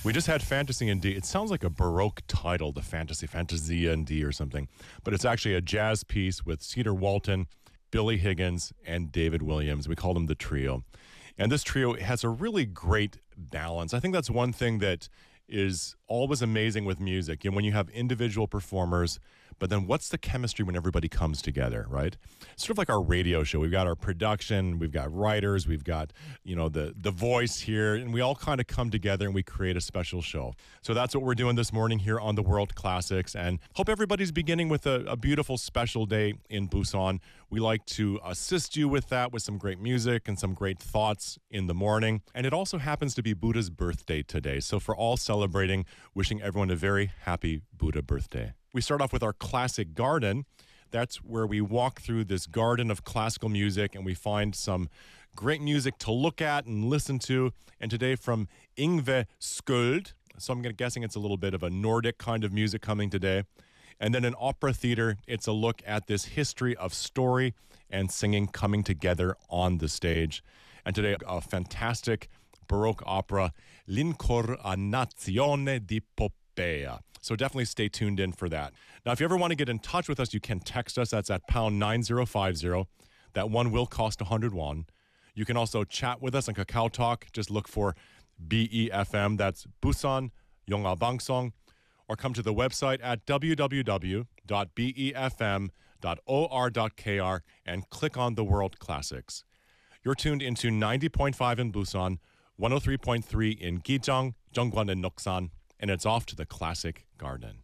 We just had Fantasy in D. It sounds like a Baroque title, the Fantasy in D or something. But it's actually a jazz piece with Cedar Walton, Billy Higgins, and David Williams. We called them the trio. And this trio has a really great balance. I think that's one thing that is always amazing with music. When you have individual performers, but then what's the chemistry when everybody comes together, right? Sort of like our radio show. We've got our production, we've got writers, we've got, the voice here, and we all kind of come together and we create a special show. So that's what we're doing this morning here on the World Classics, and hope everybody's beginning with a beautiful special day in Busan. We like to assist you with that with some great music and some great thoughts in the morning. And it also happens to be Buddha's birthday today. So for all celebrating, wishing everyone a very happy Buddha birthday. We start off with our classic garden. That's where we walk through this garden of classical music and we find some great music to look at and listen to. And today from Yngve Skuld. So I'm guessing it's a little bit of a Nordic kind of music coming today. And then in opera theater, it's a look at this history of story and singing coming together on the stage. And today, a fantastic Baroque opera, L'Incarnazione di Poppea. So definitely stay tuned in for that. Now, if you ever want to get in touch with us, you can text us. That's at pound 9050. That one will cost 100 won. You can also chat with us on Kakao Talk. Just look for BEFM. That's Busan Yonga Bangsong. Or come to the website at www.befm.or.kr and click on the World Classics. You're tuned into 90.5 in Busan, 103.3 in Gijang, Zhongguan, and Noksan, and it's off to the Classic Garden.